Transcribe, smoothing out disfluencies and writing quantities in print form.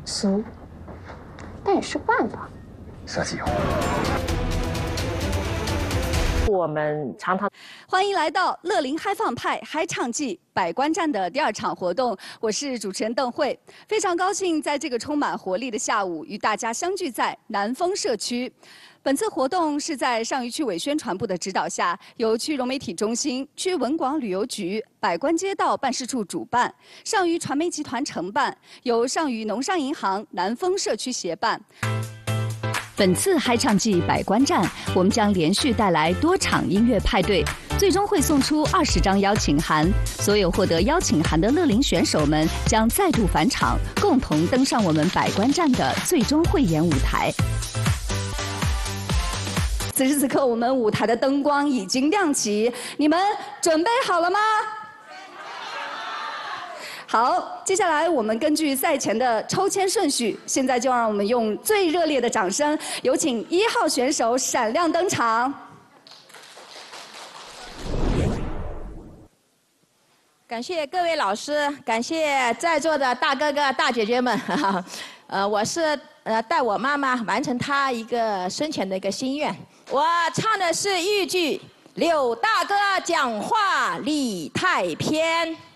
行，但也是办法。 设计好。 我们常常欢迎来到乐龄嗨放派嗨唱季百官站的第2场活动，我是主持人邓慧，非常高兴在这个充满活力的下午与大家相聚在南丰社区。本次活动是在上虞区委宣传部的指导下，由区融媒体中心、区文广旅游局、百官街道办事处主办，上虞传媒集团承办，由上虞农商银行南丰社区协办。本次嗨唱季百官站，我们将连续带来多场音乐派对，最终会送出20张邀请函。所有获得邀请函的乐龄选手们将再度返场，共同登上我们百官站的最终汇演舞台。此时此刻，我们舞台的灯光已经亮起，你们准备好了吗？好，接下来我们根据赛前的抽签顺序，现在就让我们用最热烈的掌声，有请1号选手闪亮登场。 感谢各位老师，感谢在座的大哥哥大姐姐们。我是带我妈妈完成她一个生前的一个心愿。我唱的是豫剧《柳大哥讲话李太偏》。